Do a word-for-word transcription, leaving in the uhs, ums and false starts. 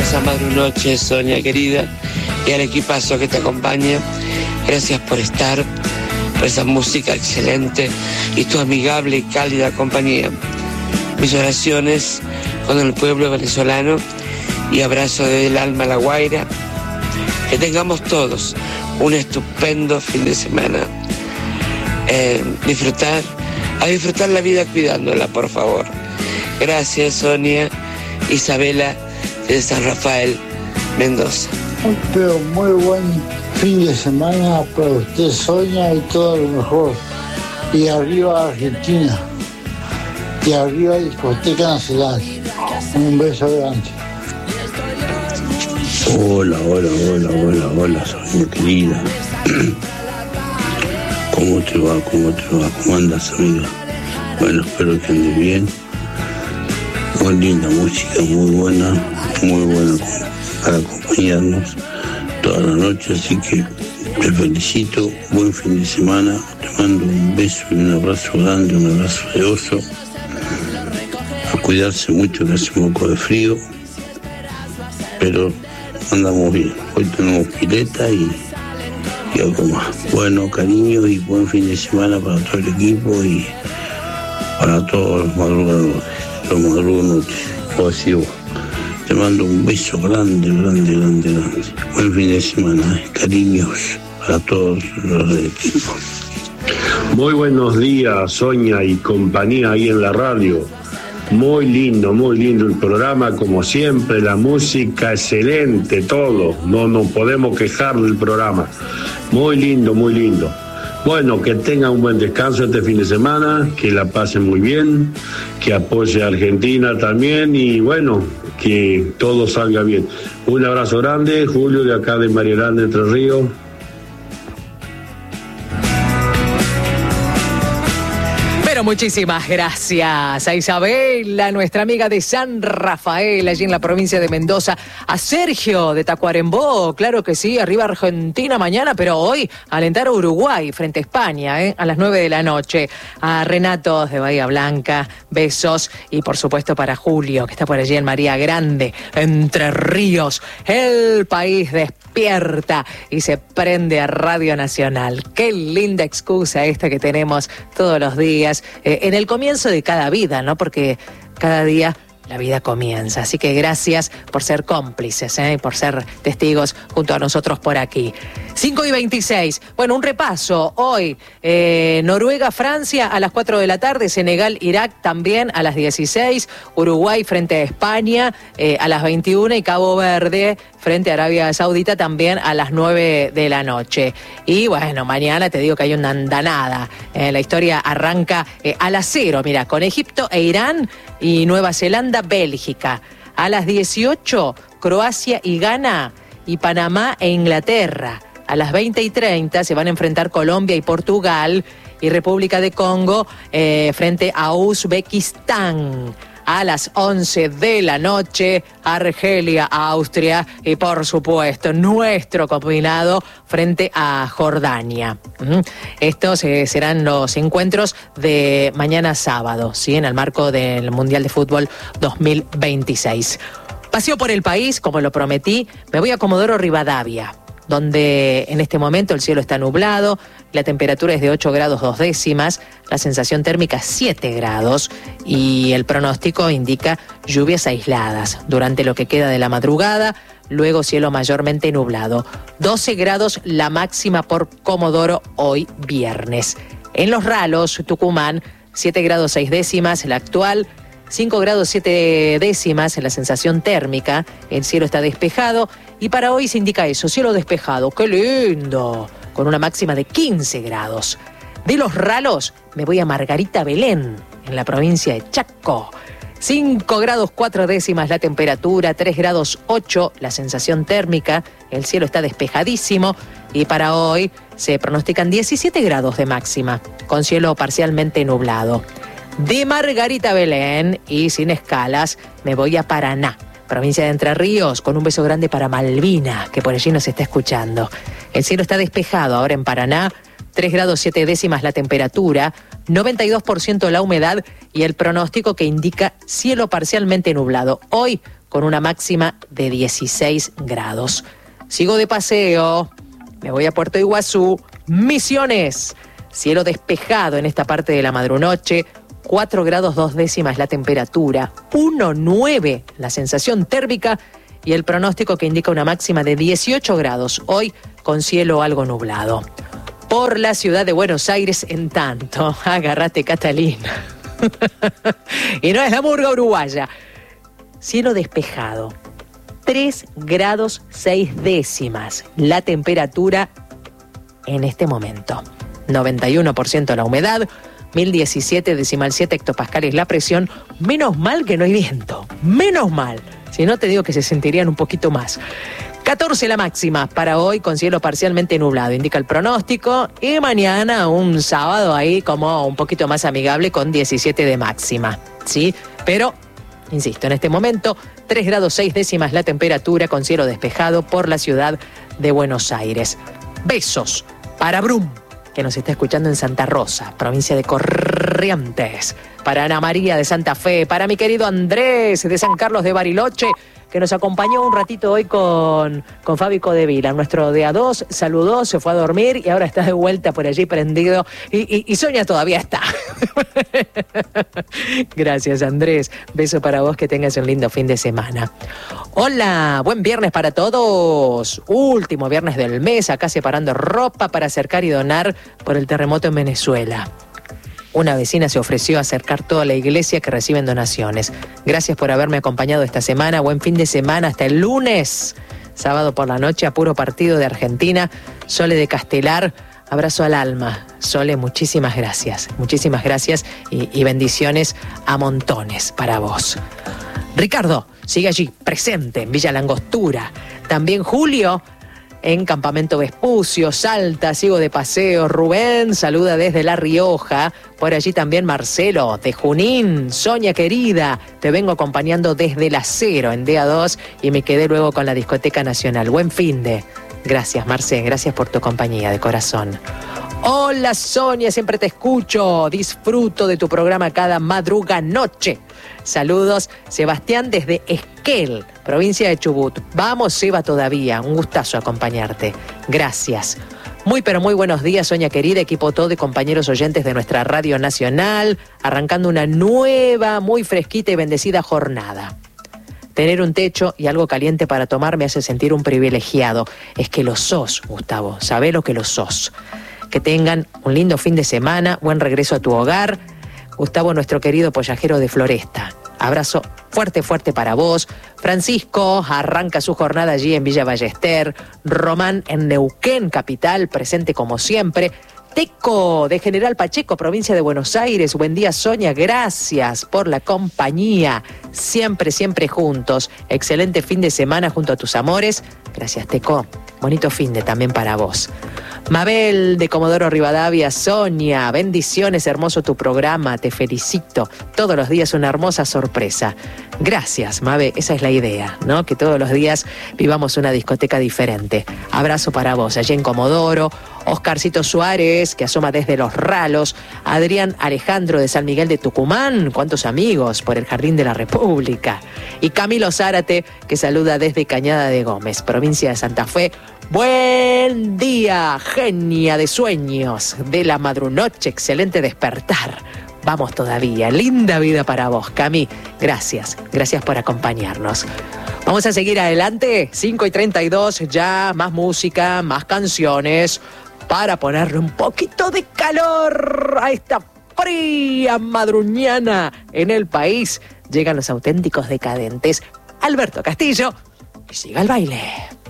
hermosa madre noche, Sonia querida, y al equipazo que te acompaña. Gracias por estar, por esa música excelente y tu amigable y cálida compañía. Mis oraciones con el pueblo venezolano y abrazo desde el alma a La Guaira. Que tengamos todos un estupendo fin de semana. Eh, disfrutar, a disfrutar la vida cuidándola, por favor. Gracias, Sonia. Isabela de San Rafael, Mendoza. Pero muy buen fin de semana para usted, Sonia, y todo lo mejor. Y arriba Argentina. Y arriba Discoteca Nacional. Un beso grande. Hola, hola, hola, hola, hola, Sonia querida. ¿Cómo te va? ¿Cómo te va? ¿Cómo andas, amiga? Bueno, espero que andes bien. Muy linda música, muy buena, muy buena para acompañarnos toda la noche, así que te felicito, buen fin de semana, te mando un beso y un abrazo grande, un abrazo de oso, a cuidarse mucho que hace un poco de frío, pero andamos bien, hoy tenemos pileta y, y algo más. Bueno, cariño y buen fin de semana para todo el equipo y para todos los madrugadores. Los madrugadores, o así vos. Te mando un beso grande, grande, grande, grande. Buen fin de semana, ¿eh? Cariños para todos los del equipo. Muy buenos días, Sonia y compañía ahí en la radio. Muy lindo, muy lindo el programa, como siempre, la música excelente, todo. No nos podemos quejar del programa. Muy lindo, muy lindo. Bueno, que tengan un buen descanso este fin de semana, que la pasen muy bien, que apoye a Argentina también y bueno, que todo salga bien. Un abrazo grande, Julio de acá de Marielanda, Entre Ríos. Muchísimas gracias a Isabela, nuestra amiga de San Rafael, allí en la provincia de Mendoza. A Sergio de Tacuarembó, claro que sí, arriba Argentina mañana, pero hoy alentar a Uruguay frente a España, ¿eh? A las nueve de la noche. A Renato de Bahía Blanca, besos. Y por supuesto para Julio, que está por allí en María Grande, Entre Ríos. El país despierta y se prende a Radio Nacional. Qué linda excusa esta que tenemos todos los días. Eh, en el comienzo de cada vida, ¿no? Porque cada día la vida comienza. Así que gracias por ser cómplices, ¿eh? Por ser testigos junto a nosotros por aquí. cinco y veintiséis. Bueno, un repaso. Hoy, eh, Noruega-Francia a las cuatro de la tarde, Senegal-Irak también a las dieciséis, Uruguay frente a España eh, a las veintiuna y Cabo Verde frente a Arabia Saudita también a las nueve de la noche. Y bueno, mañana te digo que hay una andanada. Eh, la historia arranca eh, a las cero, mira, con Egipto e Irán y Nueva Zelanda, Bélgica. A las dieciocho, Croacia y Ghana y Panamá e Inglaterra. A las veinte y treinta se van a enfrentar Colombia y Portugal y República de Congo eh, frente a Uzbekistán. A las once de la noche, Argelia, Austria y por supuesto nuestro combinado frente a Jordania. Estos eh, serán los encuentros de mañana sábado, ¿sí? En el marco del Mundial de Fútbol dos mil veintiséis. Paseo por el país, como lo prometí, me voy a Comodoro Rivadavia, donde en este momento el cielo está nublado, la temperatura es de ocho grados dos décimas, la sensación térmica siete grados y el pronóstico indica lluvias aisladas durante lo que queda de la madrugada, luego cielo mayormente nublado. doce grados la máxima por Comodoro hoy viernes. En Los Ralos, Tucumán, siete grados seis décimas la actual, cinco grados siete décimas en la sensación térmica, el cielo está despejado y para hoy se indica eso, cielo despejado, ¡qué lindo! Con una máxima de quince grados. De Los Ralos me voy a Margarita Belén, en la provincia de Chaco. cinco grados cuatro décimas la temperatura, tres grados ocho la sensación térmica, el cielo está despejadísimo y para hoy se pronostican diecisiete grados de máxima, con cielo parcialmente nublado. De Margarita Belén y sin escalas me voy a Paraná, provincia de Entre Ríos, con un beso grande para Malvina, que por allí nos está escuchando. El cielo está despejado ahora en Paraná, tres grados siete décimas la temperatura, noventa y dos por ciento la humedad y el pronóstico que indica cielo parcialmente nublado. Hoy con una máxima de dieciséis grados. Sigo de paseo, me voy a Puerto Iguazú, Misiones. Cielo despejado en esta parte de la madrunoche, cuatro grados dos décimas la temperatura, uno coma nueve la sensación térmica y el pronóstico que indica una máxima de dieciocho grados, hoy con cielo algo nublado. Por la ciudad de Buenos Aires, en tanto, agárrate Catalina. Y no es la murga uruguaya. Cielo despejado, tres grados seis décimas la temperatura en este momento. noventa y uno por ciento la humedad, mil diecisiete decimal siete hectopascales la presión. Menos mal que no hay viento, menos mal. Si no, te digo que se sentirían un poquito más. catorce la máxima para hoy con cielo parcialmente nublado, indica el pronóstico. Y mañana un sábado ahí como un poquito más amigable con diecisiete de máxima, ¿sí? Pero, insisto, en este momento, tres grados seis décimas la temperatura con cielo despejado por la ciudad de Buenos Aires. Besos para Brum, que nos está escuchando en Santa Rosa, provincia de Corrientes. Para Ana María de Santa Fe, para mi querido Andrés de San Carlos de Bariloche, que nos acompañó un ratito hoy con, con Fabi Codevila, nuestro D A dos, saludó, se fue a dormir y ahora está de vuelta por allí prendido y, y, y Sonia todavía está. Gracias, Andrés. Beso para vos, que tengas un lindo fin de semana. Hola, buen viernes para todos. Último viernes del mes, acá separando ropa para acercar y donar por el terremoto en Venezuela. Una vecina se ofreció a acercar toda la iglesia que reciben donaciones. Gracias por haberme acompañado esta semana. Buen fin de semana hasta el lunes. Sábado por la noche, a puro partido de Argentina. Sole de Castelar, abrazo al alma. Sole, muchísimas gracias. Muchísimas gracias y, y bendiciones a montones para vos. Ricardo sigue allí, presente en Villa Langostura. También Julio en Campamento Vespucio, Salta, sigo de paseo. Rubén saluda desde La Rioja. Por allí también Marcelo de Junín. Sonia querida, te vengo acompañando desde la Cero en D A dos y me quedé luego con la Discoteca Nacional. Buen finde. Gracias, Marce, gracias por tu compañía de corazón. Hola Sonia, siempre te escucho, disfruto de tu programa cada madruga noche. Saludos, Sebastián desde Esquel, provincia de Chubut. Vamos, Seba, todavía, un gustazo acompañarte. Gracias. Muy pero muy buenos días, Sonia querida, equipo todo y compañeros oyentes de nuestra Radio Nacional, arrancando una nueva, muy fresquita y bendecida jornada. Tener un techo y algo caliente para tomar me hace sentir un privilegiado. Es que lo sos, Gustavo, sabé lo que lo sos. Que tengan un lindo fin de semana, buen regreso a tu hogar. Gustavo, nuestro querido pollajero de Floresta. Abrazo fuerte, fuerte para vos. Francisco arranca su jornada allí en Villa Ballester. Román en Neuquén, capital, presente como siempre. Teco de General Pacheco, provincia de Buenos Aires. Buen día, Sonia, gracias por la compañía. Siempre, siempre juntos. Excelente fin de semana junto a tus amores. Gracias, Teco. Bonito fin de también para vos. Mabel de Comodoro Rivadavia, Sonia, bendiciones, hermoso tu programa, te felicito. Todos los días una hermosa sorpresa. Gracias, Mabe, esa es la idea, ¿no? Que todos los días vivamos una discoteca diferente. Abrazo para vos, allí en Comodoro. Oscarcito Suárez, que asoma desde Los Ralos. Adrián Alejandro de San Miguel de Tucumán. Cuántos amigos por el Jardín de la República. Y Camilo Zárate, que saluda desde Cañada de Gómez, provincia de Santa Fe. Buen día, genia de sueños de la madrunoche, excelente despertar. Vamos todavía, linda vida para vos, Cami. Gracias, gracias por acompañarnos. Vamos a seguir adelante, cinco y treinta y dos, ya más música, más canciones, para ponerle un poquito de calor a esta fría madruñana en el país. Llegan los auténticos decadentes. Alberto Castillo, y siga el baile.